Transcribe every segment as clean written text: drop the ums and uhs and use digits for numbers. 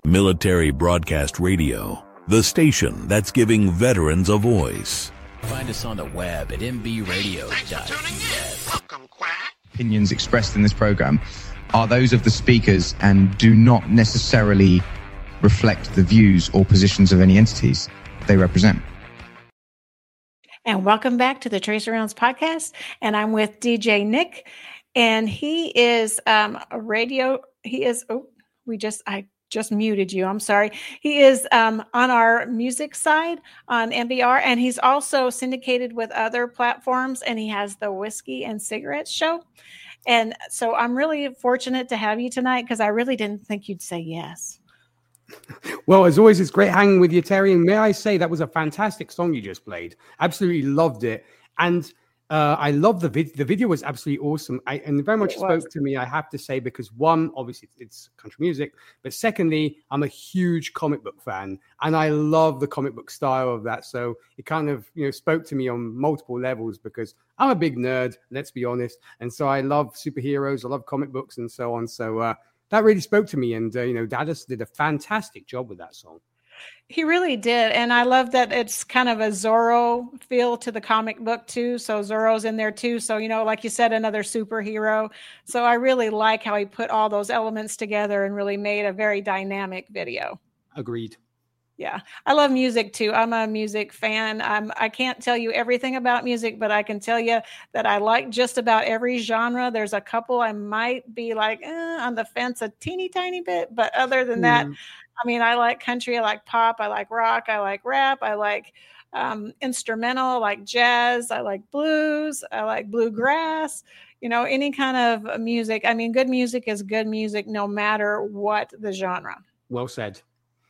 Military Broadcast Radio, the station that's giving veterans a voice. Find us on the web at mbradio.us. Opinions expressed in this program are those of the speakers and do not necessarily reflect the views or positions of any entities they represent. And welcome back to the Tracer Rounds podcast. And I'm with DJ Nick, and he is I just muted you. I'm sorry. He is on our music side on MBR, and he's also syndicated with other platforms, and he has the Whiskey and Cigarettes show. And so I'm really fortunate to have you tonight because I really didn't think you'd say yes. Well, as always, it's great hanging with you, Terry. And may I say that was a fantastic song you just played. Absolutely loved it. And I love the video. The video was absolutely awesome. And very much spoke to me, I have to say, because one, obviously it's country music, but secondly, I'm a huge comic book fan and I love the comic book style of that. So it kind of, spoke to me on multiple levels because I'm a big nerd, let's be honest. And so I love superheroes, I love comic books and so on. So that really spoke to me. And, Dallas did a fantastic job with that song. He really did. And I love that it's kind of a Zorro feel to the comic book too. So Zorro's in there too. So, like you said, another superhero. So I really like how he put all those elements together and really made a very dynamic video. Agreed. Yeah. I love music too. I'm a music fan. I can't tell you everything about music, but I can tell you that I like just about every genre. There's a couple I might be like on the fence a teeny tiny bit, but other than that, I like country, I like pop, I like rock, I like rap, I like instrumental, I like jazz, I like blues, I like bluegrass, any kind of music. Good music is good music no matter what the genre. Well said.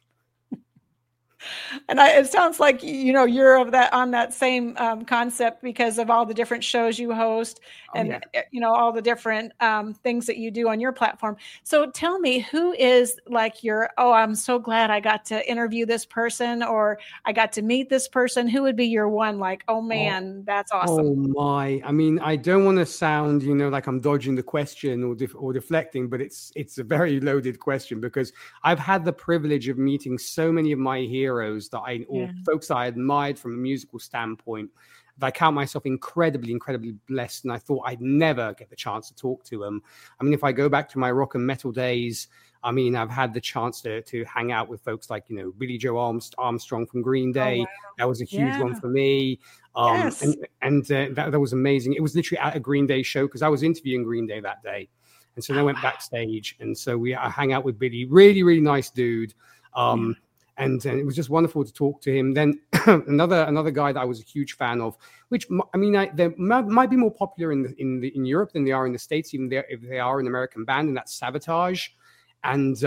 And it sounds like, you're on that same concept because of all the different shows you host and, all the different things that you do on your platform. So tell me, who is like I'm so glad I got to interview this person or I got to meet this person. Who would be your one like, that's awesome? Oh my, I don't want to sound, like I'm dodging the question or deflecting, but it's a very loaded question because I've had the privilege of meeting so many of my heroes or folks that I admired from a musical standpoint. I count myself incredibly, incredibly blessed, and I thought I'd never get the chance to talk to them. If I go back to my rock and metal days, I've had the chance to hang out with folks like, Billy Joe Armstrong from Green Day. Oh, wow. That was a huge one for me. Yes. And that was amazing. It was literally at a Green Day show because I was interviewing Green Day that day. And so they went backstage. And so I hang out with Billy, really, really nice dude. And it was just wonderful to talk to him. Then another guy that I was a huge fan of, which they might be more popular in Europe than they are in the States, even if they are an American band, and that's Sabotage. And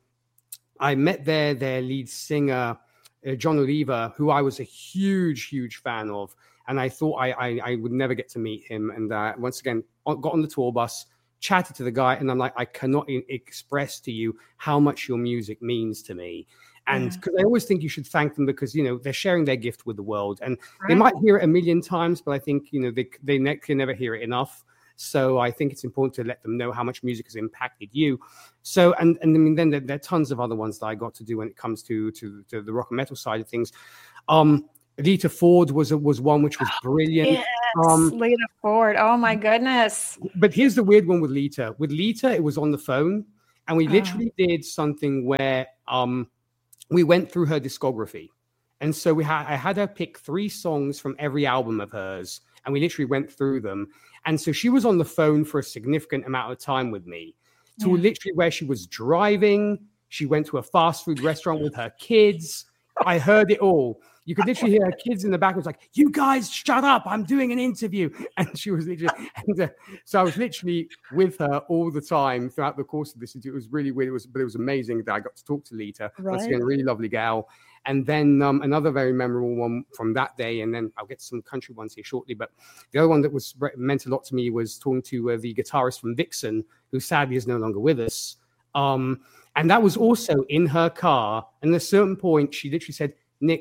I met their lead singer, John Oliva, who I was a huge, huge fan of, and I thought I would never get to meet him. And once again, got on the tour bus, chatted to the guy, and I'm like, I cannot express to you how much your music means to me. And because I always think you should thank them because, they're sharing their gift with the world and they might hear it a million times, but I think, they can never hear it enough. So I think it's important to let them know how much music has impacted you. So, and then there are tons of other ones that I got to do when it comes to the rock and metal side of things. Lita Ford was one which was brilliant. Yes, Lita Ford. Oh my goodness. But here's the weird one with Lita. With Lita, it was on the phone and we literally did something where, we went through her discography. And so I had her pick 3 songs from every album of hers, and we literally went through them. And so she was on the phone for a significant amount of time with me to literally where she was driving. She went to a fast food restaurant with her kids. I heard it all. You could literally hear her kids in the back. It was like, you guys shut up. I'm doing an interview. And she was literally, so I was literally with her all the time throughout the course of this. It was really weird. But it was amazing that I got to talk to Lita. Once again, a really lovely gal. And then another very memorable one from that day. And then I'll get some country ones here shortly. But the other one that meant a lot to me was talking to the guitarist from Vixen, who sadly is no longer with us. And that was also in her car. And at a certain point, she literally said, Nick,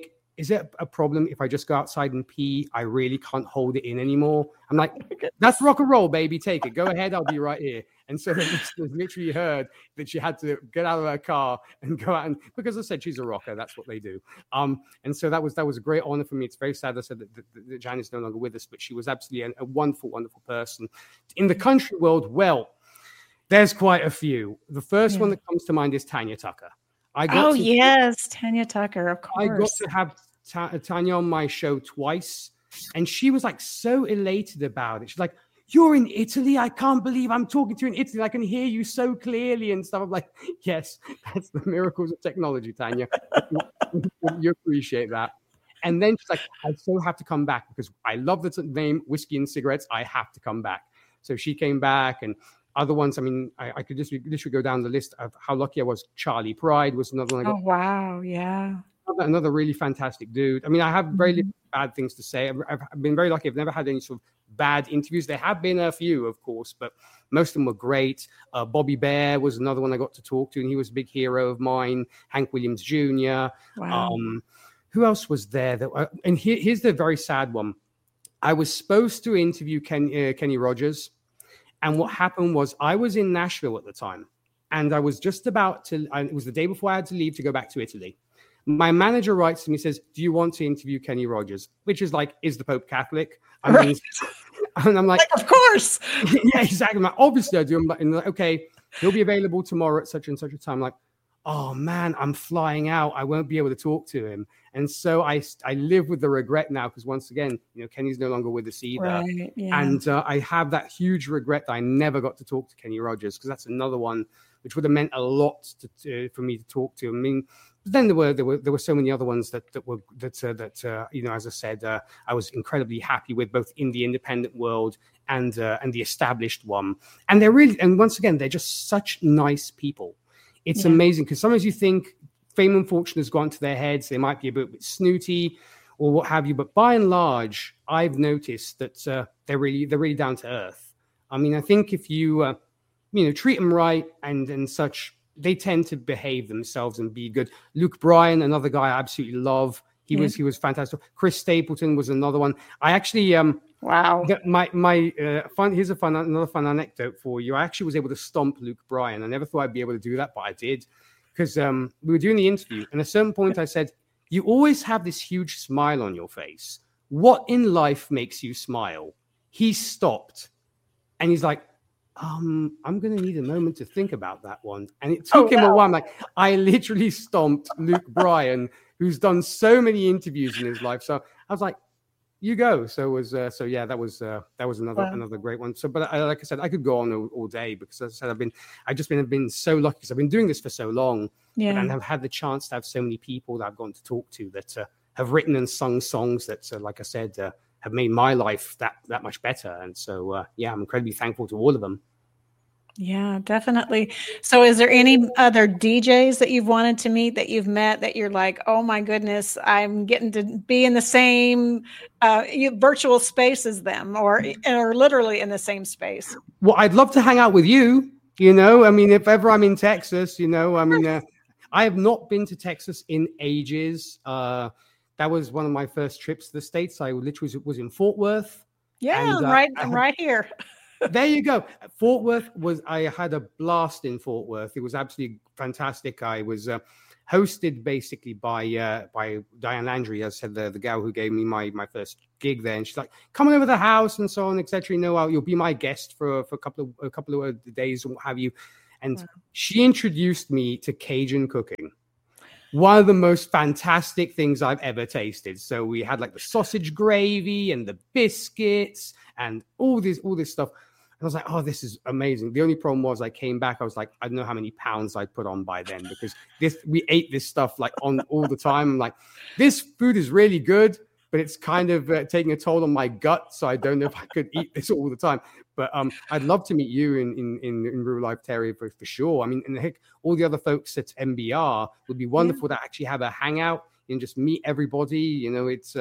is it a problem if I just go outside and pee? I really can't hold it in anymore. I'm like, that's rock and roll, baby. Take it. Go ahead. I'll be right here. And so the listeners literally heard that she had to get out of her car and go out, and because I said she's a rocker, that's what they do. And so that was a great honor for me. It's very sad I said that Jan is no longer with us, but she was absolutely a wonderful, wonderful person. In the country world, well, there's quite a few. The first one that comes to mind is Tanya Tucker. Yes, Tanya Tucker, of course. I got to have Tanya on my show twice, and she was like so elated about it. She's like, "You're in Italy? I can't believe I'm talking to you in Italy. I can hear you so clearly and stuff." I'm like, "Yes, that's the miracles of technology, Tanya. You appreciate that." And then she's like, "I so have to come back because I love the name Whiskey and Cigarettes. I have to come back." So she came back, and other ones, I mean, I could just literally go down the list of how lucky I was. Charlie Pride was another one. Oh, wow. Yeah. Another really fantastic dude. I mean, I have very little bad things to say. I've been very lucky. I've never had any sort of bad interviews. There have been a few, of course, but most of them were great. Bobby Bear was another one I got to talk to, and he was a big hero of mine. Hank Williams Jr. Wow. Who else was there? And here's the very sad one. I was supposed to interview Kenny Rogers. And what happened was I was in Nashville at the time, and I was just about to, it was the day before I had to leave to go back to Italy. My manager writes to me, says, "Do you want to interview Kenny Rogers?" Which is like, is the Pope Catholic? I mean, and I'm like, of course. Yeah, exactly. I'm like, obviously I do. I'm like, okay, he'll be available tomorrow at such and such a time. I'm like, oh man, I'm flying out. I won't be able to talk to him. And so I live with the regret now, because once again, Kenny's no longer with us either. Right, yeah. And I have that huge regret that I never got to talk to Kenny Rogers, because that's another one which would have meant a lot for me to talk to. I mean, but then there were so many other ones that as I said, I was incredibly happy with, both in the independent world and the established one. And once again, they're just such nice people. It's amazing, because sometimes you think fame and fortune has gone to their heads. They might be a bit snooty or what have you. But by and large, I've noticed that they're really down to earth. I mean, I think if you treat them right and such, they tend to behave themselves and be good. Luke Bryan, another guy I absolutely love. He was fantastic. Chris Stapleton was another one. I actually wow. Here's another fun anecdote for you. I actually was able to stomp Luke Bryan. I never thought I'd be able to do that, but I did, because we were doing the interview, and at a certain point I said, "You always have this huge smile on your face. What in life makes you smile?" He stopped, and he's like, I'm going to need a moment to think about that one. And it took him a while. I'm like, I literally stomped Luke Bryan, who's done so many interviews in his life. So I was like, you go. So it was, that was another great one. So, but like I said, I could go on all day, because as I said, I've been so lucky, because I've been doing this for so long, and I've had the chance to have so many people that I've gotten to talk to that have written and sung songs that, like I said, have made my life that much better. And so, I'm incredibly thankful to all of them. Yeah, definitely. So is there any other DJs that you've wanted to meet, that you've met, that you're like, oh my goodness, I'm getting to be in the same virtual space as them, or literally in the same space? Well, I'd love to hang out with you. I mean, if ever I'm in Texas, I have not been to Texas in ages. That was one of my first trips to the States. I literally was in Fort Worth. Yeah, I'm right here. There you go. Fort Worth I had a blast in Fort Worth. It was absolutely fantastic. I was hosted basically by Diane Landry, as I said, the gal who gave me my first gig there. And she's like, come on over to the house and so on, etc. You'll be my guest for a couple of days and what have you. And she introduced me to Cajun cooking. One of the most fantastic things I've ever tasted. So we had like the sausage gravy and the biscuits and all this stuff. I was like, oh, this is amazing. The only problem was I came back. I was like, I don't know how many pounds I'd put on by then, because we ate this stuff like on all the time. I'm like, this food is really good, but it's kind of taking a toll on my gut. So I don't know if I could eat this all the time. But I'd love to meet you in real life, Terry, for sure. I mean, and heck, all the other folks at MBR would be wonderful to actually have a hangout and just meet everybody. It's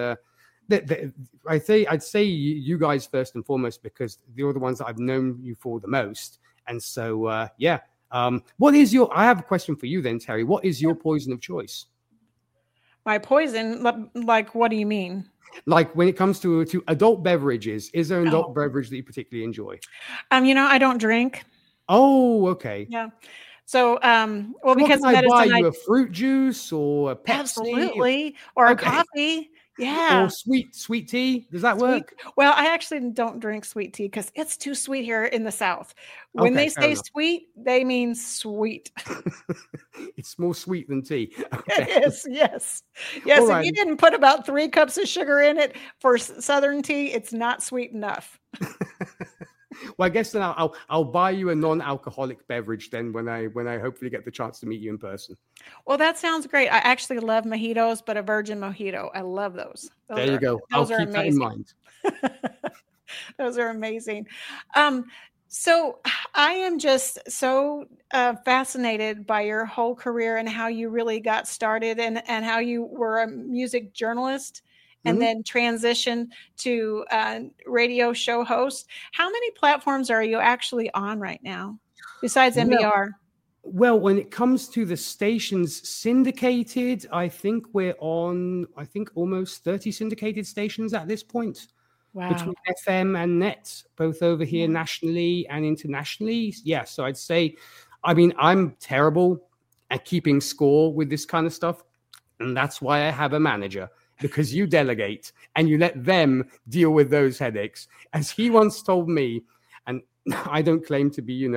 I'd say you guys first and foremost, because you're the ones that I've known you for the most. And so, what is I have a question for you then, Terry. What is your poison of choice? My poison, like, what do you mean? Like when it comes to adult beverages, is there an adult Oh. beverage that you particularly enjoy? I don't drink. Oh, okay. Yeah. So, well, What because can of I buy medicine, you? A fruit juice or a Pepsi absolutely, or a Okay. coffee. or Yeah. sweet tea? Does that Sweet. work? Well, I actually don't drink sweet tea because it's too sweet here in the South. When Okay, they fair say enough. sweet, they mean sweet. It's more sweet than tea. Okay. It is, yes. Yes, All if right. you didn't put about 3 cups of sugar in it for Southern tea, it's not sweet enough. Well, I guess then I'll buy you a non-alcoholic beverage then when I hopefully get the chance to meet you in person. Well, that sounds great. I actually love mojitos, but a virgin mojito. I love those. There you go. I'll Those are keep that in amazing. mind. Those are amazing. So I am just so fascinated by your whole career and how you really got started and how you were a music journalist and Mhm. then transitioned to radio show host. How many platforms are you actually on right now besides Well, NBR? Well, when it comes to the stations syndicated, I think we're on, almost 30 syndicated stations at this point Wow. between FM and net, both over here Yeah. nationally and internationally. Yeah, so I'd say, I mean, I'm terrible at keeping score with this kind of stuff. And that's why I have a manager, because you delegate and you let them deal with those headaches. As he once told me, and I don't claim to be,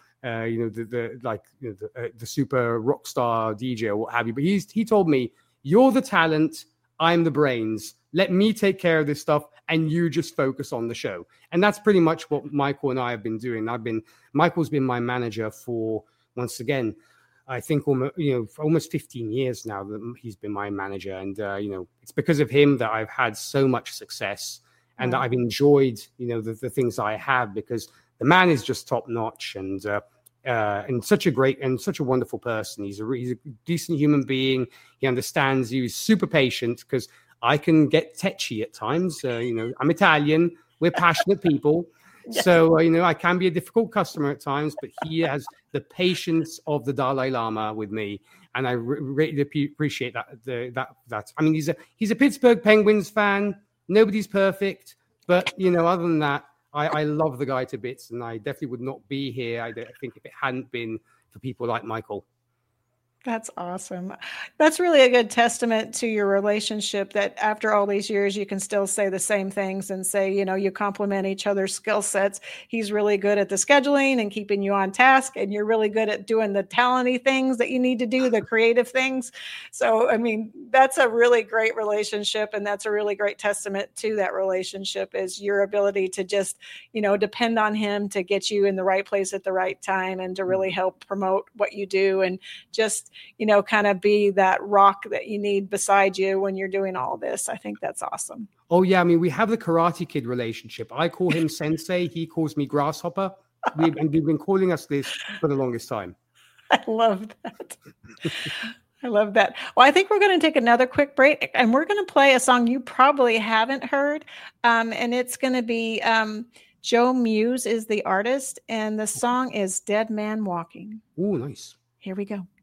the super rock star DJ or what have you. But he told me, you're the talent, I'm the brains. Let me take care of this stuff, and you just focus on the show. And that's pretty much what Michael and I have been doing. Michael's been my manager for, once again, I think for almost 15 years now that he's been my manager. And it's because of him that I've had so much success and that I've enjoyed the things I have, because the man is just top notch and such a great and such a wonderful person. He's a decent human being. He understands you. He's super patient, because I can get tetchy at times. I'm Italian. We're passionate people. Yes. So, I can be a difficult customer at times, but he has the patience of the Dalai Lama with me. And I really appreciate that. I mean, he's a Pittsburgh Penguins fan. Nobody's perfect. But, other than that, I love the guy to bits, and I definitely would not be here, I think, if it hadn't been for people like Michael. That's awesome. That's really a good testament to your relationship, that after all these years, you can still say the same things and say, you complement each other's skill sets. He's really good at the scheduling and keeping you on task, and you're really good at doing the talenty things that you need to do, the creative things. So, I mean, that's a really great relationship, and that's a really great testament to that relationship, is your ability to just, depend on him to get you in the right place at the right time and to really help promote what you do, and just kind of be that rock that you need beside you when you're doing all this. I think that's awesome. Oh, yeah. I mean, we have the Karate Kid relationship. I call him Sensei. He calls me Grasshopper. We've been calling us this for the longest time. I love that. I love that. Well, I think we're going to take another quick break, and we're going to play a song you probably haven't heard. And it's going to be Joe Muse is the artist, and the song is Dead Man Walking. Oh, nice. Here we go.